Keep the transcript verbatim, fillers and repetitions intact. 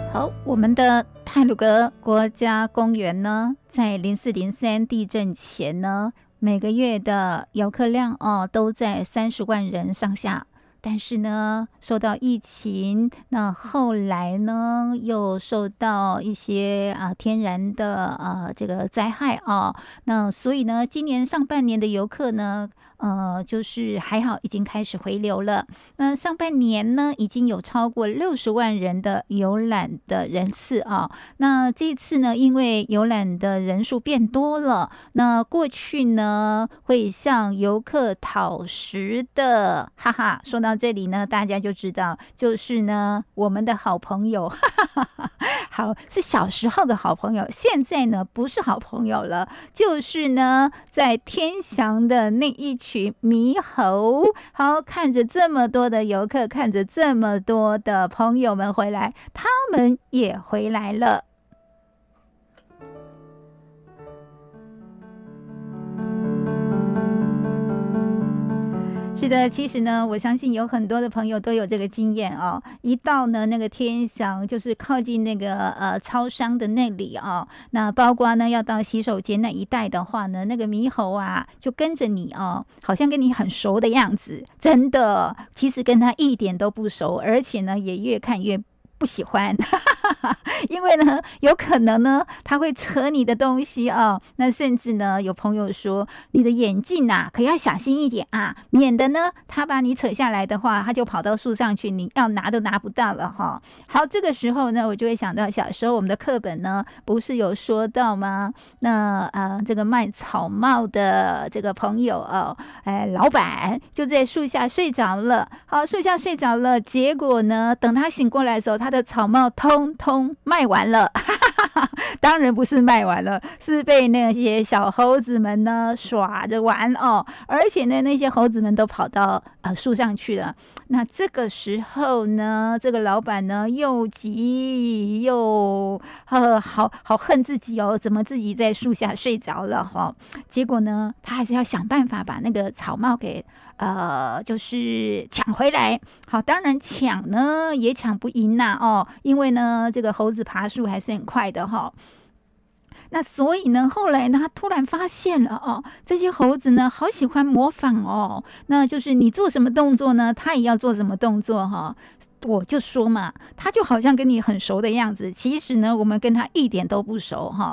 好，我们的太鲁阁国家公园呢，在零四零三地震前呢，每个月的游客量哦都在三十万人上下。但是呢，受到疫情，那后来呢，又受到一些啊天然的啊这个灾害啊，那所以呢，今年上半年的游客呢，呃，就是还好已经开始回流了。那上半年呢，已经有超过六十万人的游览的人次啊。那这次呢，因为游览的人数变多了，那过去呢会向游客讨食的，哈哈，说到到这里呢，大家就知道，就是呢，我们的好朋友，哈哈哈，好，是小时候的好朋友，现在呢不是好朋友了，就是呢，在天祥的那一群猕猴，好，看着这么多的游客，看着这么多的朋友们回来，他们也回来了。是的，其实呢，我相信有很多的朋友都有这个经验哦。一到呢那个天祥，就是靠近那个呃超商的那里哦，那包括呢要到洗手间那一带的话呢，那个猕猴啊就跟着你哦，好像跟你很熟的样子，真的，其实跟他一点都不熟，而且呢也越看越不喜欢，因为呢，有可能呢，他会扯你的东西啊。那甚至呢，有朋友说，你的眼镜啊，可要小心一点啊，免得呢，他把你扯下来的话，他就跑到树上去，你要拿都拿不到了哈。好，这个时候呢，我就会想到小时候我们的课本呢，不是有说到吗？那啊、呃，这个卖草帽的这个朋友哦，哎，老板就在树下睡着了。好，树下睡着了，结果呢，等他醒过来的时候，他的草帽通通卖完了，当然不是卖完了，是被那些小猴子们呢耍着玩哦，而且呢，那些猴子们都跑到呃树上去了。那这个时候呢，这个老板呢又急又呃好好恨自己哦，怎么自己在树下睡着了哈、哦？结果呢，他还是要想办法把那个草帽给呃就是抢回来。好，当然抢呢也抢不赢呐、啊、哦，因为呢这个猴子爬树还是很快的哈、哦。那所以呢，后来呢，他突然发现了哦，这些猴子呢，好喜欢模仿哦。那就是你做什么动作呢，他也要做什么动作哈、哦。我就说嘛，他就好像跟你很熟的样子，其实呢，我们跟他一点都不熟哈、哦。